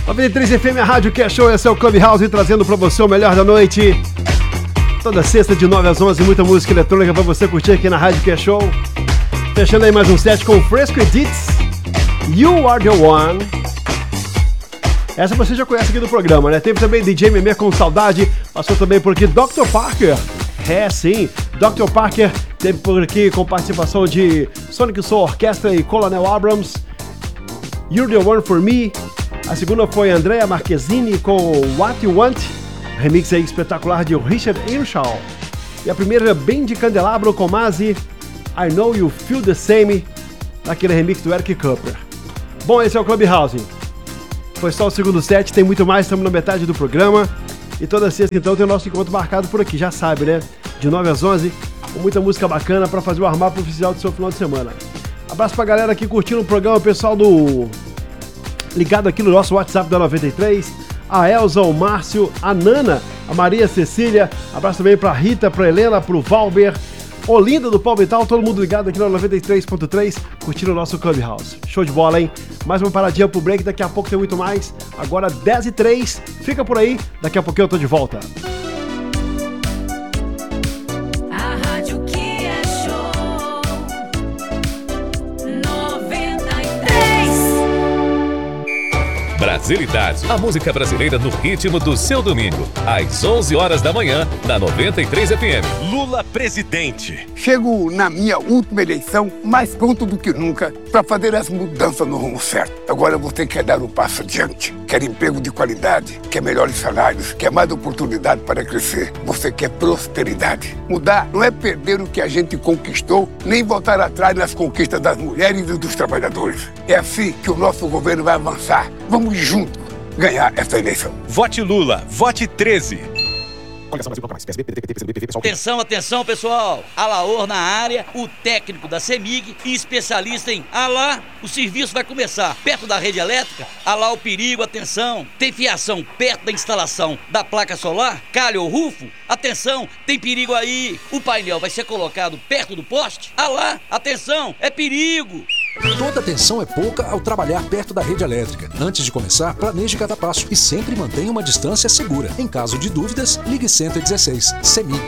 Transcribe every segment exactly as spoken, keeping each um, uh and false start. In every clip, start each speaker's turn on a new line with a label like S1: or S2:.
S1: noventa e três F M, a Rádio Que é Show, esse é o Clubhouse, trazendo pra você o melhor da noite. Toda sexta de nove às onze, muita música eletrônica pra você curtir aqui na Rádio Que é Show. Fechando aí mais um set com Fresco Edits, You Are The One. Essa você já conhece aqui do programa, né? Teve também D J Memê com Saudade, passou também por aqui doutor Parker. É, sim, doutor Parker teve por aqui com participação de Sonic Soul Orchestra e Colonel Abrams. You're The One For Me. A segunda foi Andrea Marquezine com What You Want, remix aí espetacular de Richard Earnshaw. E a primeira bem de candelabro com Mazi, I Know You Feel The Same, naquele remix do Eric Cooper. Bom, esse é o Clubhouse. Foi só o segundo set, tem muito mais, estamos na metade do programa. E toda sexta então tem o nosso encontro marcado por aqui, já sabe, né? De nove às onze, com muita música bacana para fazer o armário oficial do seu final de semana. Abraço pra galera aqui curtindo o programa, pessoal do... ligado aqui no nosso WhatsApp da noventa e três, a Elza, o Márcio, a Nana, a Maria Cecília, abraço também pra Rita, pra Helena, pro Valber, Olinda do Palmital, todo mundo ligado aqui na noventa e três ponto três, curtindo o nosso Clubhouse. Show de bola, hein? Mais uma paradinha pro break, daqui a pouco tem muito mais. Agora dez e três, fica por aí, daqui a pouquinho eu tô de volta.
S2: Brasilidade, a música brasileira no ritmo do seu domingo, às onze horas da manhã, na noventa e três F M.
S3: Lula presidente.
S4: Chego na minha última eleição mais pronto do que nunca para fazer as mudanças no rumo certo. Agora você quer dar um passo adiante, quer emprego de qualidade, quer melhores salários, quer mais oportunidade para crescer. Você quer prosperidade. Mudar não é perder o que a gente conquistou, nem voltar atrás nas conquistas das mulheres e dos trabalhadores. É assim que o nosso governo vai avançar. Vamos juntos ganhar essa eleição.
S3: Vote Lula, vote treze.
S5: Atenção, atenção, pessoal. Alaor na área, o técnico da CEMIG e especialista em Alá, o serviço vai começar. Perto da rede elétrica, Alá o perigo, atenção. Tem fiação perto da instalação da placa solar, calha ou rufo? Atenção, tem perigo aí. O painel vai ser colocado perto do poste? Alá, atenção, é perigo.
S6: Toda atenção é pouca ao trabalhar perto da rede elétrica. Antes de começar, planeje cada passo e sempre mantenha uma distância segura. Em caso de dúvidas, ligue cento e dezesseis. CEMIG.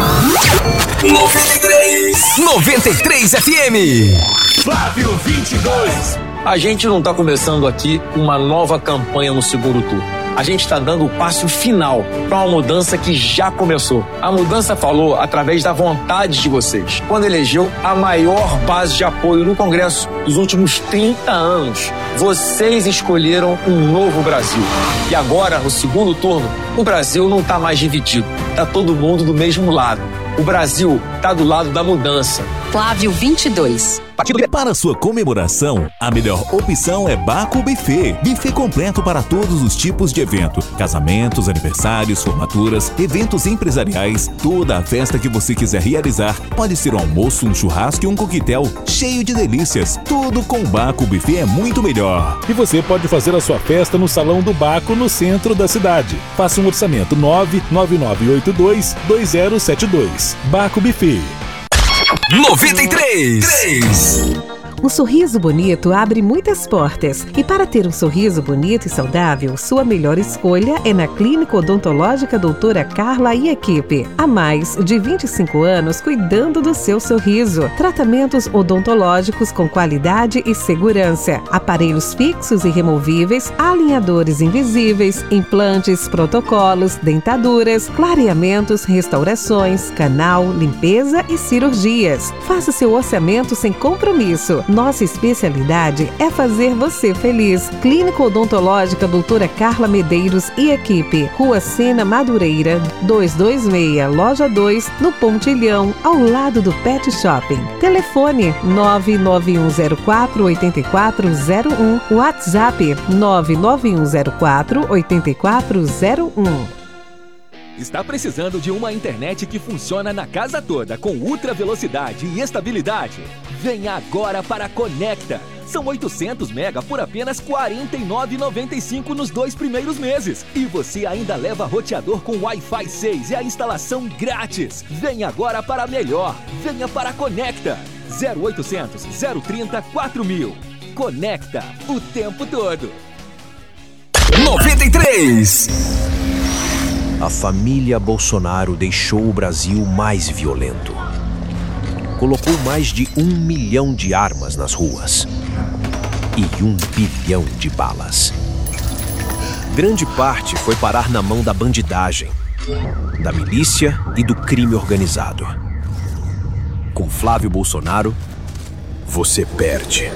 S7: noventa e três. noventa e três F M.
S3: Flávio vinte e dois.
S8: A gente não está começando aqui uma nova campanha no segundo turno. A gente está dando o passo final para uma mudança que já começou. A mudança falou através da vontade de vocês, quando elegeu a maior base de apoio no Congresso dos últimos trinta anos. Vocês escolheram um novo Brasil. E agora, no segundo turno, o Brasil não está mais dividido. Está todo mundo do mesmo lado. O Brasil está do lado da mudança.
S9: Flávio vinte e dois.
S10: Para sua comemoração, a melhor opção é Baco Buffet. Buffet completo para todos os tipos de evento. Casamentos, aniversários, formaturas, eventos empresariais, toda a festa que você quiser realizar. Pode ser um almoço, um churrasco e um coquetel cheio de delícias. Tudo com Baco Buffet é muito melhor.
S11: E você pode fazer a sua festa no Salão do Baco, no centro da cidade. Faça um orçamento nove nove nove oito dois dois zero sete dois. Baco Buffet.
S7: noventa e três.
S12: Um sorriso bonito abre muitas portas. E para ter um sorriso bonito e saudável, sua melhor escolha é na Clínica Odontológica Doutora Carla e Equipe. Há mais de vinte e cinco anos cuidando do seu sorriso. Tratamentos odontológicos com qualidade e segurança. Aparelhos fixos e removíveis, alinhadores invisíveis, implantes, protocolos, dentaduras, clareamentos, restaurações, canal, limpeza e cirurgias. Faça seu orçamento sem compromisso. Nossa especialidade é fazer você feliz. Clínica Odontológica Doutora Carla Medeiros e Equipe. Rua Sena Madureira, duzentos e vinte e seis, Loja dois, no Pontilhão, ao lado do Pet Shopping. Telefone nove nove um zero quatro oito quatro zero um. WhatsApp nove nove um zero quatro oito quatro zero um.
S13: Está precisando de uma internet que funciona na casa toda com ultra velocidade e estabilidade? Venha agora para a Conecta. São oitocentos mega por apenas quarenta e nove reais e noventa e cinco centavos nos dois primeiros meses. E você ainda leva roteador com Wi-Fi seis e a instalação grátis. Venha agora para a melhor. Venha para a Conecta. zero oitocentos, zero trinta, quatro mil. Conecta o tempo todo.
S7: noventa e três.
S14: A família Bolsonaro deixou o Brasil mais violento. Colocou mais de um milhão de armas nas ruas e um bilhão de balas. Grande parte foi parar na mão da bandidagem, da milícia e do crime organizado. Com Flávio Bolsonaro, você perde.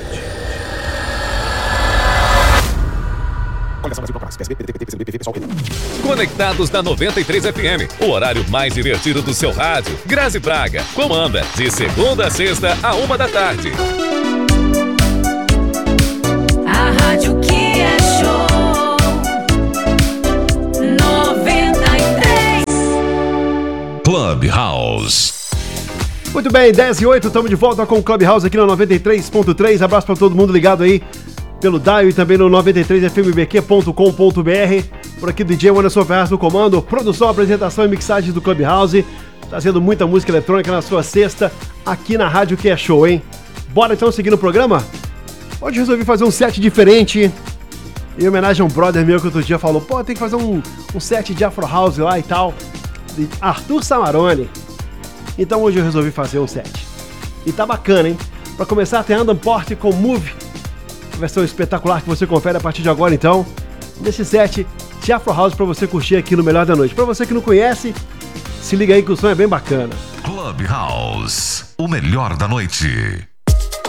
S2: Conectados na noventa e três F M, o horário mais divertido do seu rádio. Grazi Braga comanda de segunda a sexta a uma da tarde.
S15: A rádio que é show noventa e três.
S2: Clubhouse.
S1: Muito bem, dez e oito, estamos de volta com o Clubhouse aqui na noventa e três ponto três. Abraço para todo mundo ligado aí pelo Dial e também no noventa e três F M B Q ponto com ponto B R. Por aqui D J Anderson Ferraz no comando, produção, apresentação e mixagem do Clubhouse, trazendo muita música eletrônica na sua sexta aqui na rádio que é show, hein? Bora então seguir no programa? Hoje resolvi fazer um set diferente em homenagem a um brother meu que outro dia falou, pô, tem que fazer um, um set de Afro House lá e tal, de Arthur Samarone. Então hoje eu resolvi fazer um set. E tá bacana, hein? Pra começar tem Adam Porte com Move, versão espetacular que você confere a partir de agora então, nesse set de Afro House pra você curtir aqui no Melhor da Noite. Pra você que não conhece, se liga aí que o som é bem bacana.
S16: Clubhouse, o melhor da noite.